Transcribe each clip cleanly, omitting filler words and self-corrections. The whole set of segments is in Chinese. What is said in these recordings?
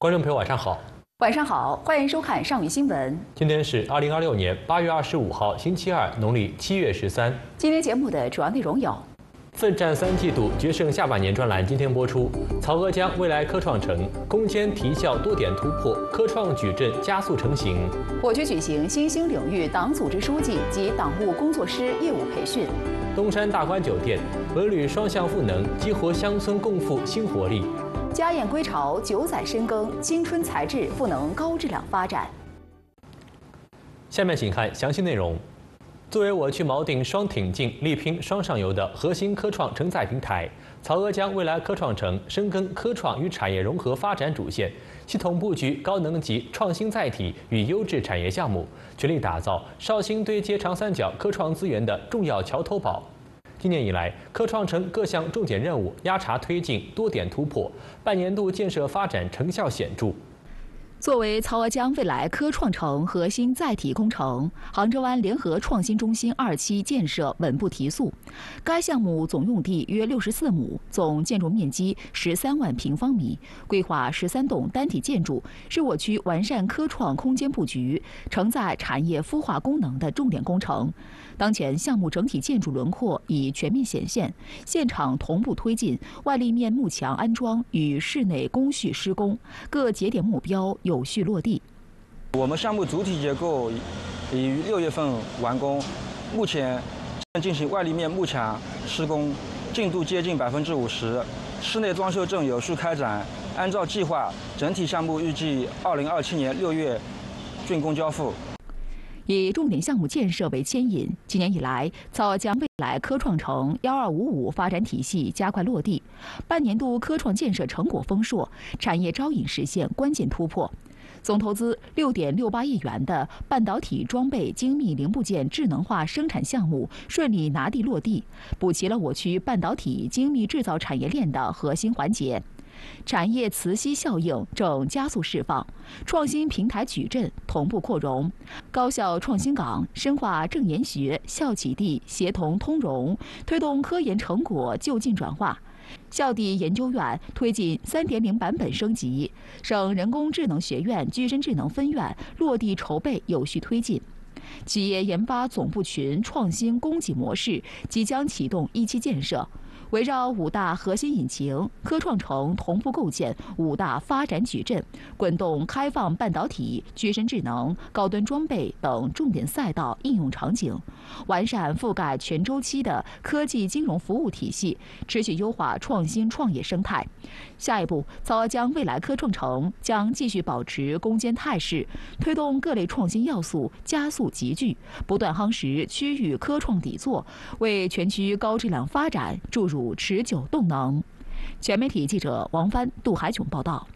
观众朋友，晚上好。 晚上好，欢迎收看上午新闻。 今天是2026年8月25号，星期二，农历7月13。 今天节目的主要内容有： 奋战3季度，决胜下半年专栏今天播出。曹娥江未来科创城，攻坚提效多点突破，科创矩阵加速成型。 我局举行新兴领域党组织书记及党务工作师业务培训。 东山大观酒店文旅双向赋能，激活乡村共富新活力。 家宴归巢，9载深耕，青春才智赋能高质量发展。 下面请看详细内容。作为我区锚定双挺进、力拼双上游的核心科创承载平台，曹娥江未来科创城深耕科创与产业融合发展主线，系统布局高能级创新载体与优质产业项目，全力打造绍兴对接长三角科创资源的重要桥头堡。今年以来，科创城各项重点任务压茶推进，多点突破，半年度建设发展成效显著。 作为曹娥江未来科创城核心载体工程，杭州湾联合创新中心2期建设稳步提速。该项目总用地约64亩，总建筑面积13万平方米，规划13栋单体建筑，是我区完善科创空间布局、承载产业孵化功能的重点工程。当前项目整体建筑轮廓已全面显现，现场同步推进外立面幕墙安装与室内工序施工，各节点目标有序落地。 我们项目主体结构已于6月份完工，目前正进行外立面幕墙施工，进度接近50%，室内装修正有序开展。按照计划，整体项目预计2027年6月竣工交付。 以重点项目建设为牵引，今年以来，曹娥江未来科创城1255发展体系加快落地，半年度科创建设成果丰硕，产业招引实现关键突破。总投资6.68亿元的半导体装备精密零部件智能化生产项目顺利拿地落地，补齐了我区半导体精密制造产业链的核心环节。产业磁吸效应正加速释放，创新平台矩阵同步扩容，高校创新岗深化正研学、校企地协同通融，推动科研成果就近转化。校地研究院推进3.0版本升级，省人工智能学院具身智能分院落地筹备有序推进。企业研发总部群创新供给模式即将启动1期建设。围绕5大核心引擎，科创城同步构建5大发展矩阵，滚动开放半导体、具身智能、高端装备等重点赛道应用场景，完善覆盖全周期的科技金融服务体系，持续优化创新创业生态。下一步，曹娥江未来科创城将继续保持攻坚态势，推动各类创新要素加速集聚，不断夯实区域科创底座，为全区高质量发展注入持久动能。全媒体记者王帆、杜海炯报道。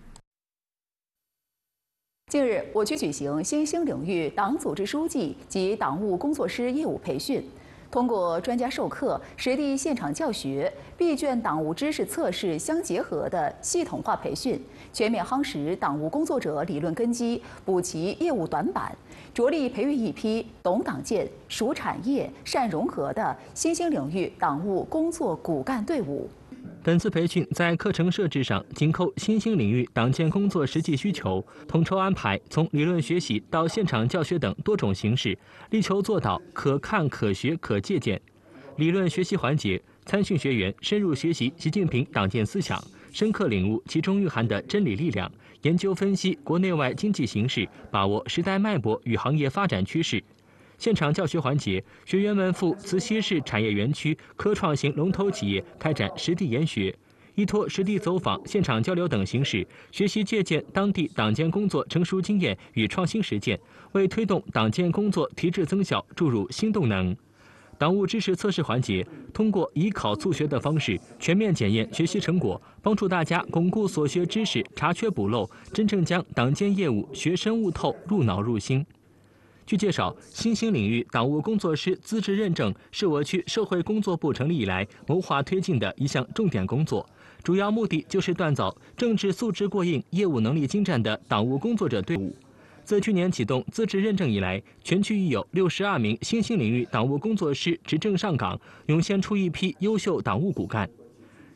近日，我区举行新兴领域党组织书记及党务工作师业务培训，通过专家授课、实地现场教学、闭卷党务知识测试相结合的系统化培训，全面夯实党务工作者理论根基，补齐业务短板，着力培育一批懂党建、熟产业、善融合的新兴领域党务工作骨干队伍。 本次培训在课程设置上紧扣新兴领域党建工作实际需求，统筹安排从理论学习到现场教学等多种形式，力求做到可看、可学、可借鉴。理论学习环节，参训学员深入学习习近平党建思想，深刻领悟其中蕴含的真理力量，研究分析国内外经济形势，把握时代脉搏与行业发展趋势。现场教学环节，学员们赴慈溪市产业园区科创型龙头企业开展实地研学，依托实地走访、现场交流等形式，学习借鉴当地党建工作成熟经验与创新实践，为推动党建工作提质增效注入新动能。党务知识测试环节，通过以考促学的方式，全面检验学习成果，帮助大家巩固所学知识，查缺补漏，真正将党建业务学深悟透、入脑入心。据介绍，新兴领域党务工作师资质认证是我区社会工作部成立以来谋划推进的一项重点工作，主要目的就是锻造政治素质过硬、业务能力精湛的党务工作者队伍。自去年启动资质认证以来，全区已有62名新兴领域党务工作师执证上岗，涌现出一批优秀党务骨干。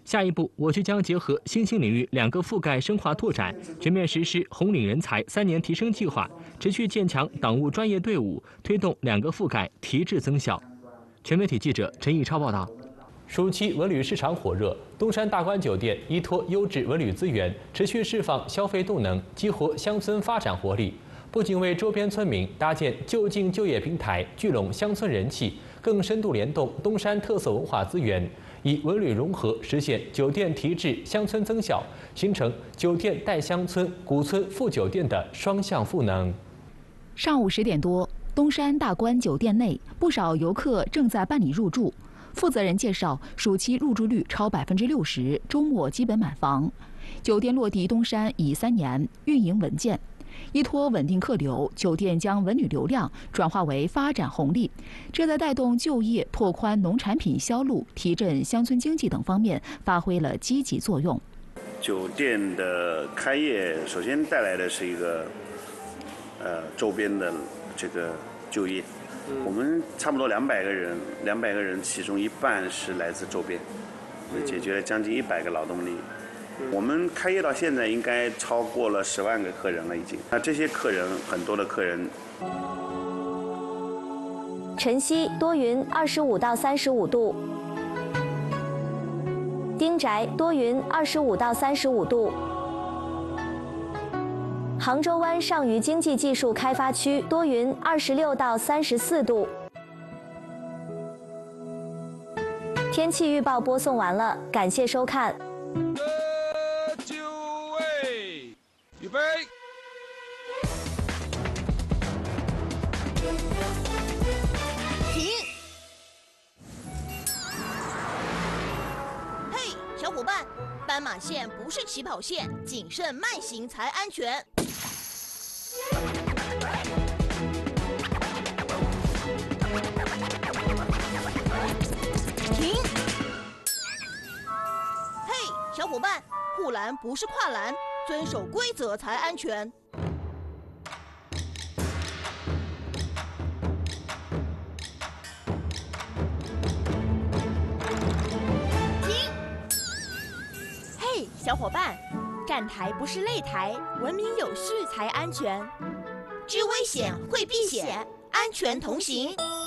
下一步，我局将结合新兴领域2个覆盖深化拓展，全面实施红领人才3年提升计划，持续建强党务专业队伍，推动2个覆盖提质增效。全媒体记者陈义超报道。暑期文旅市场火热，东山大观酒店依托优质文旅资源，持续释放消费动能，激活乡村发展活力。不仅为周边村民搭建就近就业平台，聚拢乡村人气，更深度联动东山特色文化资源，以文旅融合实现酒店提质、乡村增效，形成酒店带乡村、古村复酒店的双向赋能。 上午10点多，东山大观酒店内不少游客正在办理入住。负责人介绍，暑期入住率超60%，周末基本满房。酒店落地东山已3年，运营稳健。依托稳定客流，酒店将文旅流量转化为发展红利，这在带动就业、拓宽农产品销路、提振乡村经济等方面发挥了积极作用。 酒店的开业，首先带来的是一个周边的这个就业。我们差不多200个人，其中一半是来自周边，解决了将近100个劳动力。我们开业到现在应该超过了10万个客人了，已经。那这些客人，很多的客人。 晨曦多云，25到35度；丁宅多云，25到35度；杭州湾上虞经济技术开发区多云，26到34度。天气预报播送完了，感谢收看。 预备！ 停！嘿，小伙伴，斑马线不是起跑线，谨慎慢行才安全。停！嘿，小伙伴，护栏不是跨栏。遵守规则才安全。停！嘿，小伙伴，站台不是擂台，文明有序才安全。知危险，会避险，安全同行。